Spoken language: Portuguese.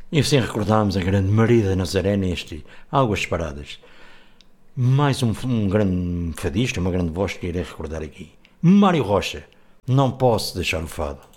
E assim recordámos a grande Maria da Nazaré neste Águas Paradas. Mais um grande fadista, uma grande voz que irei recordar aqui. Mário Rocha. Não posso deixar o fado.